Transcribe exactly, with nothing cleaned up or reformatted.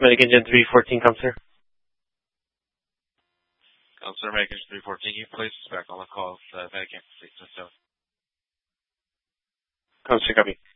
Medic Engine three fourteen, come sir. Counselor Medic Engine three fourteen, you place us back on the call with uh, Medic Engine six seven. Come sir, copy.